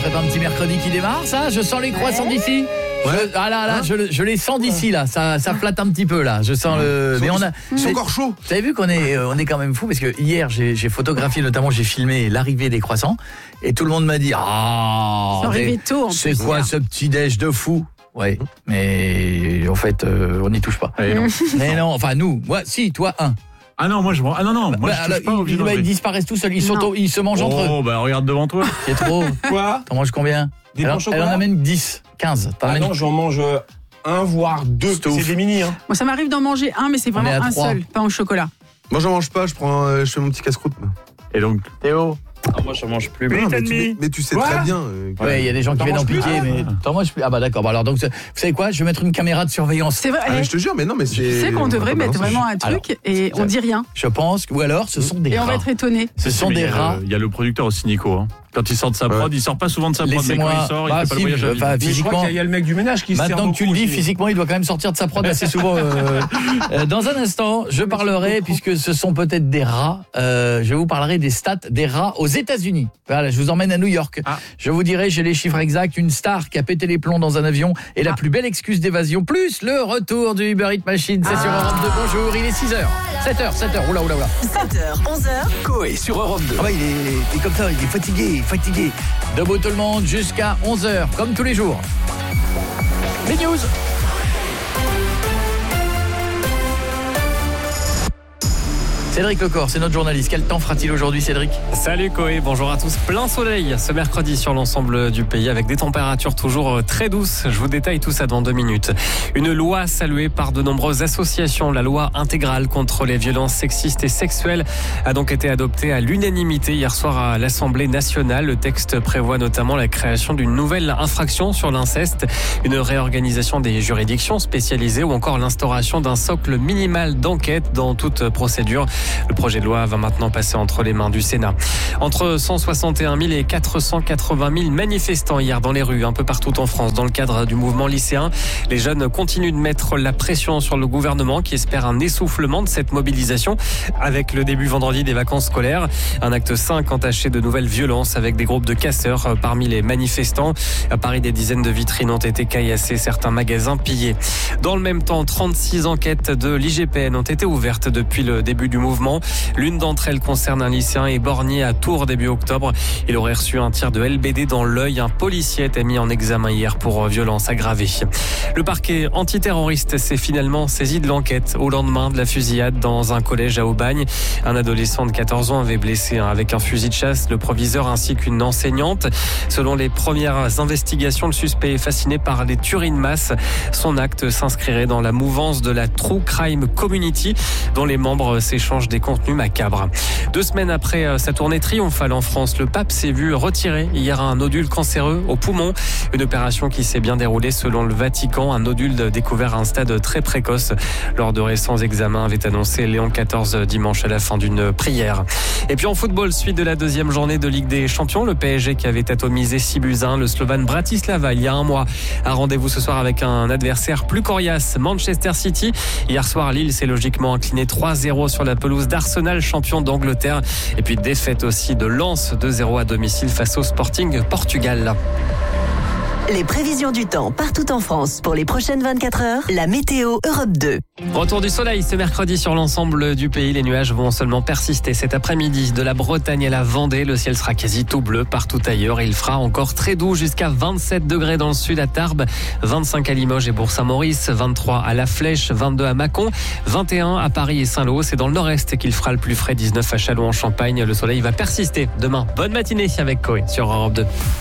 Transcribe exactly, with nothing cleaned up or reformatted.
serait pas un petit mercredi qui démarre, ça? Je sens les croissants d'ici. Ouais. Je, ah là là, hein je, je les sens d'ici là, ça, ça flatte un petit peu là. Je sens le. Mais on a. C'est encore chaud. Vous avez vu qu'on est, on est quand même fou parce que hier j'ai, j'ai photographié, notamment j'ai filmé l'arrivée des croissants et tout le monde m'a dit ah. C'est arrivé tôt. En c'est plus, quoi hier. Ce petit déj de fou? Ouais, mais en fait, euh, on n'y touche pas. Allez, non. Mais non, enfin nous, moi, si, toi un. Ah non, moi je ah non non, moi bah, je touche alors, pas au ils, bah, ils disparaissent tout seuls, ils sont ils se mangent oh, entre eux. Oh bah regarde devant toi. C'est trop. Quoi? T'en manges combien? Des elle, bons chocolats. Elle en amène dix, quinze. T'en Ah amènes... non, j'en mange un voire deux. C'est, c'est des mini hein. Moi ça m'arrive d'en manger un mais c'est vraiment un trois. Seul, pas au chocolat. Moi j'en mange pas, je prends euh, je fais mon petit casse-croûte. Et donc Théo? Ah, moi je mange plus. Non, mais, tu, mais tu sais ouais. très bien. Euh, ouais, il y a des gens qui viennent en piquer, mais t'en manges plus. Ah bah d'accord. Bah alors donc, vous savez quoi? Je vais mettre une caméra de surveillance. C'est vrai. Ah, mais je te jure, mais non, mais c'est. Tu sais qu'on devrait mettre vraiment un truc alors, et on dit rien. Je pense. Ou alors, ce sont des et rats. Et on va être étonné. Ce sont des rats. Il y a le producteur aussi, Nico. Hein. Quand il sort de sa prod, ouais. il sort pas souvent de sa prod, mais quand il sort, bah, il fait pas le voyage à vide. Bah, physiquement, je crois qu'il y a le mec du ménage qui se sert. Maintenant que tu le dis, aussi. physiquement, il doit quand même sortir de sa prod assez souvent. Euh, euh, dans un instant, je parlerai, puisque ce sont peut-être des rats, euh, je vous parlerai des stats des rats aux États-Unis. Voilà, je vous emmène à New York. Ah. Je vous dirai, j'ai les chiffres exacts, une star qui a pété les plombs dans un avion et ah. la plus belle excuse d'évasion, plus le retour du Uber Eats Machine. C'est ah. sur Europe deux. Bonjour, il est six heures. sept heures, sept heures. Oula, oula, oula. sept heures, onze heures. Coé sur Europe deux. Ah bah, il est, il est comme ça, il est fatigué, fatigué. Debout tout le monde jusqu'à onze heures, comme tous les jours. Les news. Cédric Lecor, c'est notre journaliste. Quel temps fera-t-il aujourd'hui, Cédric? Salut Coé, bonjour à tous. Plein soleil ce mercredi sur l'ensemble du pays avec des températures toujours très douces. Je vous détaille tout ça dans deux minutes. Une loi saluée par de nombreuses associations, la loi intégrale contre les violences sexistes et sexuelles, a donc été adoptée à l'unanimité hier soir à l'Assemblée nationale. Le texte prévoit notamment la création d'une nouvelle infraction sur l'inceste, une réorganisation des juridictions spécialisées ou encore l'instauration d'un socle minimal d'enquête dans toute procédure. Le projet de loi va maintenant passer entre les mains du Sénat. Entre cent soixante et un mille et quatre cent quatre-vingt mille manifestants hier dans les rues, un peu partout en France, dans le cadre du mouvement lycéen. Les jeunes continuent de mettre la pression sur le gouvernement qui espère un essoufflement de cette mobilisation avec le début vendredi des vacances scolaires. Un acte cinq entaché de nouvelles violences avec des groupes de casseurs parmi les manifestants. À Paris, des dizaines de vitrines ont été caillassées, certains magasins pillés. Dans le même temps, trente-six enquêtes de l'I G P N ont été ouvertes depuis le début du mouvement. L'une d'entre elles concerne un lycéen éborgné à Tours début octobre. Il aurait reçu un tir de L B D dans l'œil. Un policier a été mis en examen hier pour violence aggravée. Le parquet antiterroriste s'est finalement saisi de l'enquête au lendemain de la fusillade dans un collège à Aubagne. Un adolescent de quatorze ans avait blessé avec un fusil de chasse le proviseur ainsi qu'une enseignante. Selon les premières investigations, le suspect est fasciné par les tueries de masse. Son acte s'inscrirait dans la mouvance de la True Crime Community dont les membres s'échangent des contenus macabres. Deux semaines après sa tournée triomphale en France, le pape s'est vu retirer hier un nodule cancéreux au poumon. Une opération qui s'est bien déroulée selon le Vatican. Un nodule découvert à un stade très précoce. Lors de récents examens, avait annoncé Léon quatorze dimanche à la fin d'une prière. Et puis en football, suite de la deuxième journée de Ligue des Champions, le P S G qui avait atomisé six buts à un, le Slovane Bratislava il y a un mois a rendez-vous ce soir avec un adversaire plus coriace, Manchester City. Hier soir, Lille s'est logiquement incliné trois zéro sur la pelouse d'Arsenal, champion d'Angleterre. Et puis défaite aussi de Lens, deux zéro à domicile face au Sporting Portugal. Les prévisions du temps partout en France pour les prochaines vingt-quatre heures. La météo Europe deux. Retour du soleil ce mercredi sur l'ensemble du pays. Les nuages vont seulement persister cet après-midi. De la Bretagne à la Vendée, le ciel sera quasi tout bleu partout ailleurs. Il fera encore très doux jusqu'à vingt-sept degrés dans le sud à Tarbes, vingt-cinq à Limoges et Bourg-Saint-Maurice, vingt-trois à La Flèche, vingt-deux à Mâcon, vingt et un à Paris et Saint-Lô. C'est dans le nord-est qu'il fera le plus frais, dix-neuf à Châlons-en-Champagne. Le soleil va persister demain. Bonne matinée avec Coé sur Europe deux.